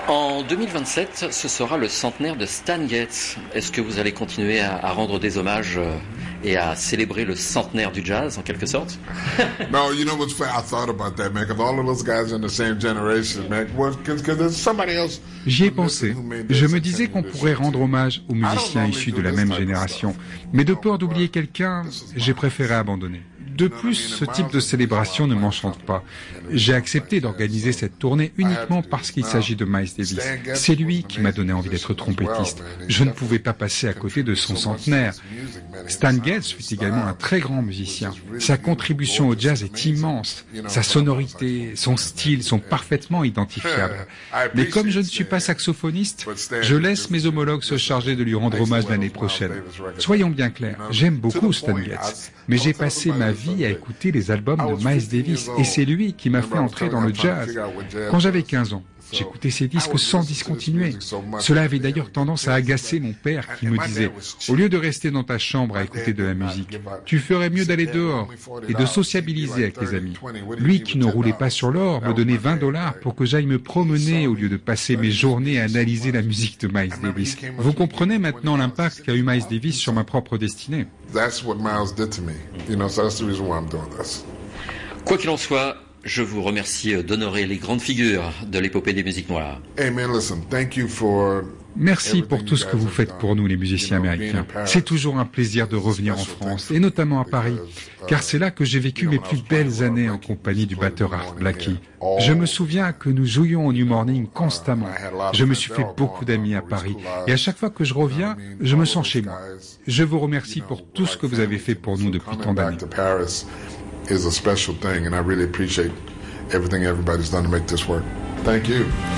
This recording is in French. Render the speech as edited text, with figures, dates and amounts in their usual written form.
En 2027, ce sera le centenaire de Stan Getz. Est-ce que vous allez continuer à rendre des hommages et à célébrer le centenaire du jazz, en quelque sorte? No, you know what's funny? I thought about that, man, because all of those guys are in the same generation, man. Because there's somebody else. J'y ai pensé. Je me disais qu'on pourrait rendre hommage aux musiciens issus de la même génération. Mais de peur d'oublier quelqu'un, j'ai préféré abandonner. De plus, ce type de célébration ne m'enchante pas. J'ai accepté d'organiser cette tournée uniquement parce qu'il s'agit de Miles Davis. C'est lui qui m'a donné envie d'être trompettiste. Je ne pouvais pas passer à côté de son centenaire. Stan Getz fut également un très grand musicien. Sa contribution au jazz est immense. Sa sonorité, son style sont parfaitement identifiables. Mais comme je ne suis pas saxophoniste, je laisse mes homologues se charger de lui rendre hommage l'année prochaine. Soyons bien clairs, j'aime beaucoup Stan Getz, mais j'ai passé ma vie à écouter les albums de Miles Davis et c'est lui qui m'a fait entrer dans le jazz. Quand j'avais 15 ans, j'écoutais ses disques sans discontinuer. Cela avait d'ailleurs tendance à agacer mon père qui me disait « Au lieu de rester dans ta chambre à écouter de la musique, tu ferais mieux d'aller dehors et de sociabiliser avec tes amis. » Lui qui ne roulait pas sur l'or me donnait $20 pour que j'aille me promener au lieu de passer mes journées à analyser la musique de Miles Davis. Vous comprenez maintenant l'impact qu'a eu Miles Davis sur ma propre destinée. Quoi qu'il en soit, je vous remercie d'honorer les grandes figures de l'épopée des musiques noires. Merci pour tout ce que vous faites pour nous, les musiciens américains. C'est toujours un plaisir de revenir en France, et notamment à Paris, car c'est là que j'ai vécu mes plus belles années en compagnie du batteur Art Blakey. Je me souviens que nous jouions au New Morning constamment. Je me suis fait beaucoup d'amis à Paris, et à chaque fois que je reviens, je me sens chez moi. Je vous remercie pour tout ce que vous avez fait pour nous depuis tant d'années. Is a special thing, and I really appreciate everything everybody's done to make this work. Thank you.